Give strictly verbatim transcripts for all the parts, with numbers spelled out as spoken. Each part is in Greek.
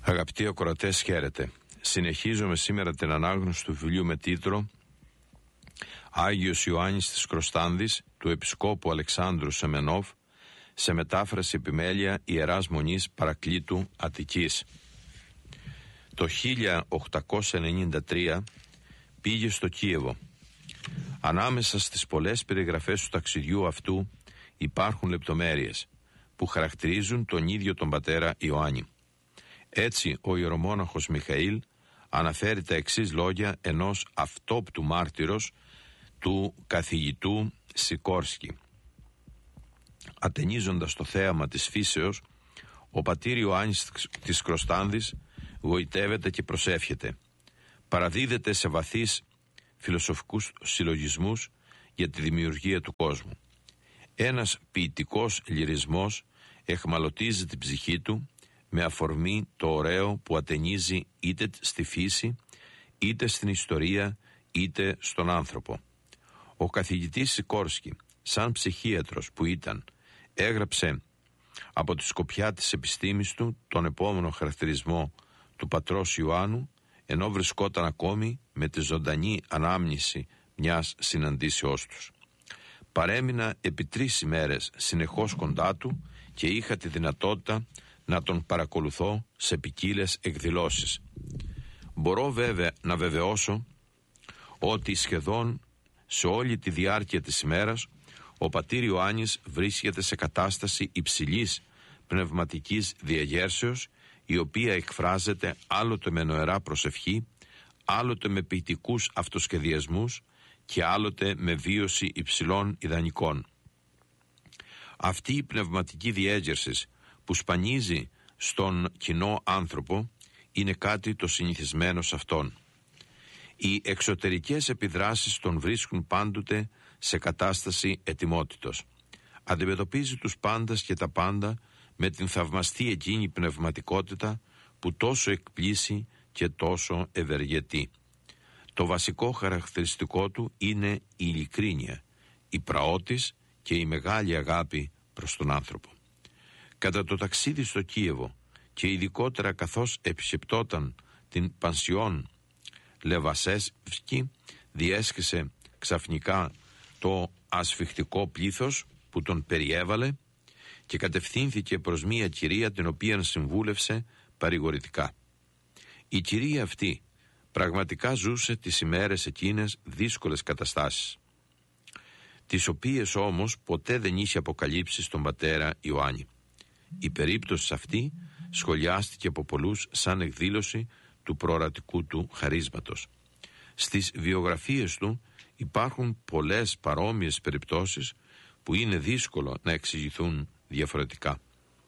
Αγαπητοί ακροατές, χαίρετε. Συνεχίζουμε σήμερα την ανάγνωση του βιβλίου με τίτλο Άγιος Ιωάννης της Κροστάνδης του Επισκόπου Αλεξάνδρου Σεμενόφ, σε μετάφραση επιμέλεια Ιεράς Μονής Παρακλήτου Αττικής. Το χίλια οκτακόσια ενενήντα τρία πήγε στο Κίεβο. Ανάμεσα στις πολλές περιγραφές του ταξιδιού αυτού υπάρχουν λεπτομέρειες που χαρακτηρίζουν τον ίδιο τον πατέρα Ιωάννη. Έτσι ο ιερομόναχος Μιχαήλ αναφέρει τα εξής λόγια ενός αυτόπτου μάρτυρος του καθηγητού Σικόρσκι. Ατενίζοντας το θέαμα της φύσεως, ο πατήρ Ιωάννης της Κροστάνδης γοητεύεται και προσεύχεται. Παραδίδεται σε βαθείς φιλοσοφικούς συλλογισμούς για τη δημιουργία του κόσμου. Ένας ποιητικός λυρισμός εχμαλωτίζει την ψυχή του με αφορμή το ωραίο που ατενίζει είτε στη φύση, είτε στην ιστορία, είτε στον άνθρωπο. Ο καθηγητής Σικόρσκι, σαν ψυχίατρος που ήταν, έγραψε από τη σκοπιά της επιστήμης του τον επόμενο χαρακτηρισμό του πατρός Ιωάννου, ενώ βρισκόταν ακόμη με τη ζωντανή ανάμνηση μιας συναντήσεώς τους. Παρέμεινα επί τρεις ημέρες συνεχώς κοντά του και είχα τη δυνατότητα να τον παρακολουθώ σε ποικίλες εκδηλώσεις. Μπορώ βέβαια να βεβαιώσω ότι σχεδόν σε όλη τη διάρκεια της ημέρας ο πατήρ Ιωάννης βρίσκεται σε κατάσταση υψηλής πνευματικής διαγέρσεως, η οποία εκφράζεται άλλοτε με νοερά προσευχή, άλλοτε με ποιητικούς αυτοσχεδιασμούς και άλλοτε με βίωση υψηλών ιδανικών. Αυτή η πνευματική διέγερση που σπανίζει στον κοινό άνθρωπο είναι κάτι το συνηθισμένο σε αυτόν. Οι εξωτερικές επιδράσεις τον βρίσκουν πάντοτε σε κατάσταση ετοιμότητος. Αντιμετωπίζει τους πάντας και τα πάντα με την θαυμαστή εκείνη πνευματικότητα που τόσο εκπλήσει και τόσο ευεργετεί. Το βασικό χαρακτηριστικό του είναι η ειλικρίνεια, η πραότης και η μεγάλη αγάπη προς τον άνθρωπο. Κατά το ταξίδι στο Κίεβο και ειδικότερα καθώς επισκεπτόταν την Πανσιόν Λεβασέσβσκι, διέσχισε ξαφνικά το ασφιχτικό πλήθος που τον περιέβαλε και κατευθύνθηκε προς μία κυρία την οποία συμβούλευσε παρηγορητικά. Η κυρία αυτή πραγματικά ζούσε τις ημέρες εκείνες δύσκολες καταστάσεις, τις οποίες όμως ποτέ δεν είχε αποκαλύψει στον πατέρα Ιωάννη. Η περίπτωση αυτή σχολιάστηκε από πολλούς σαν εκδήλωση του προορατικού του χαρίσματος. Στις βιογραφίες του υπάρχουν πολλές παρόμοιες περιπτώσεις που είναι δύσκολο να εξηγηθούν διαφορετικά.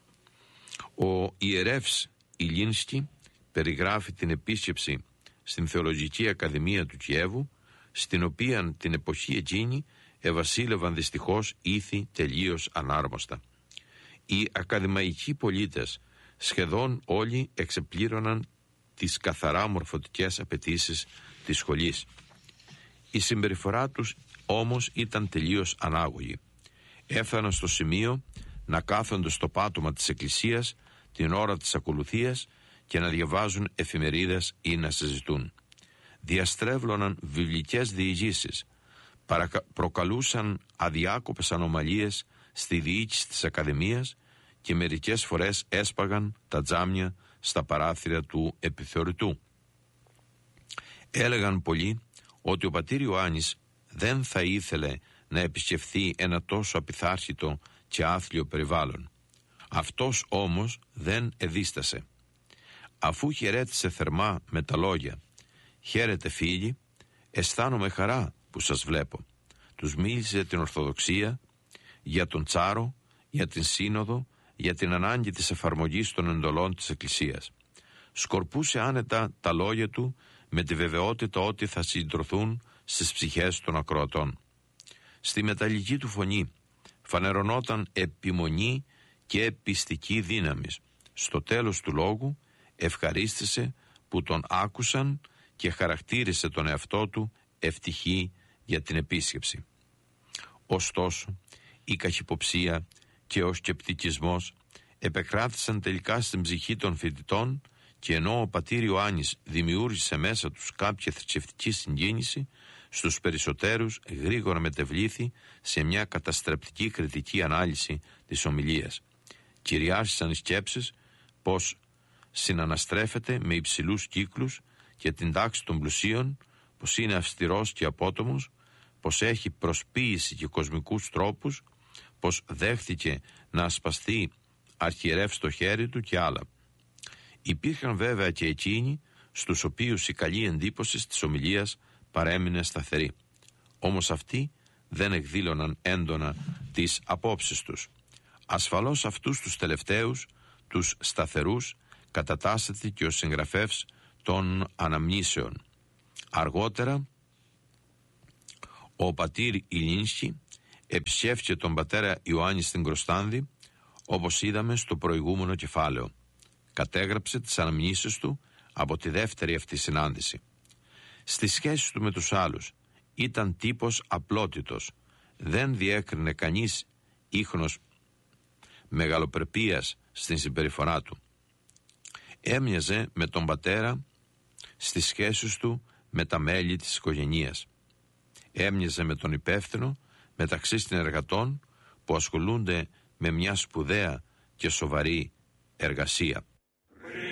Ο ιερεύς Ηλίνσκι περιγράφει την επίσκεψη στην Θεολογική Ακαδημία του Κιέβου, στην οποία την εποχή εκείνη ευασίλευαν δυστυχώς ήθη τελείως ανάρμοστα. Οι ακαδημαϊκοί πολίτες σχεδόν όλοι εξεπλήρωναν τις καθαρά μορφωτικές απαιτήσεις της σχολής. Η συμπεριφορά τους όμως ήταν τελείως ανάγωγη. Έφταναν στο σημείο να κάθονται στο πάτωμα της εκκλησίας την ώρα της ακολουθίας και να διαβάζουν εφημερίδες ή να συζητούν. Διαστρέβλωναν βιβλικές διηγήσεις, παρακα... προκαλούσαν αδιάκοπες ανομαλίες στη διοίκηση της Ακαδημίας και μερικές φορές έσπαγαν τα τζάμια στα παράθυρα του επιθεωρητού. Έλεγαν πολλοί ότι ο πατήρ Ιωάννης δεν θα ήθελε να επισκεφθεί ένα τόσο απειθάρχητο και άθλιο περιβάλλον. Αυτός όμως δεν εδίστασε. Αφού χαιρέτησε θερμά με τα λόγια «Χαίρετε φίλοι, αισθάνομαι χαρά που σας βλέπω», τους μίλησε για την Ορθοδοξία, για τον Τσάρο, για την Σύνοδο, για την ανάγκη της εφαρμογής των εντολών της Εκκλησίας. Σκορπούσε άνετα τα λόγια του με τη βεβαιότητα ότι θα συγκεντρωθούν στις ψυχές των ακροατών. Στη μεταλλική του φωνή φανερωνόταν επιμονή και πιστική δύναμη. Στο τέλος του λόγου ευχαρίστησε που τον άκουσαν και χαρακτήρισε τον εαυτό του ευτυχή για την επίσκεψη. Ωστόσο, η καχυποψία και ο σκεπτικισμός επεκράτησαν τελικά στην ψυχή των φοιτητών και ενώ ο πατήρ Ιωάννης δημιούργησε μέσα τους κάποια θρησκευτική συγκίνηση, στους περισσότερους γρήγορα μετεβλήθη σε μια καταστρεπτική κριτική ανάλυση της ομιλίας. Κυριάρχησαν οι σκέψεις πως συναναστρέφεται με υψηλούς κύκλους και την τάξη των πλουσίων, πως είναι αυστηρός και απότομος, πως έχει προσποίηση και κοσμικούς τρόπους, πως δέχτηκε να ασπαστεί αρχιερεύ στο χέρι του και άλλα. Υπήρχαν βέβαια και εκείνοι στους οποίους η καλή εντύπωση της ομιλίας παρέμεινε σταθερή. Όμως αυτοί δεν εκδήλωναν έντονα τις απόψεις τους. Ασφαλώς αυτούς τους τελευταίους, τους σταθερούς, κατατάσσεται και ο συγγραφεύς των αναμνήσεων. Αργότερα ο πατήρ Ηλίνσκι επισκέφθηκε τον πατέρα Ιωάννη στην Κροστάνδη, όπως είδαμε στο προηγούμενο κεφάλαιο. Κατέγραψε τις αναμνήσεις του από τη δεύτερη αυτή συνάντηση. Στις σχέσεις του με τους άλλους ήταν τύπος απλότητος, δεν διέκρινε κανείς ίχνος μεγαλοπρεπίας στην συμπεριφορά του. Έμοιαζε με τον πατέρα στις σχέσεις του με τα μέλη της οικογένειας. Έμοιαζε με τον υπεύθυνο μεταξύ συνεργατών που ασχολούνται με μια σπουδαία και σοβαρή εργασία.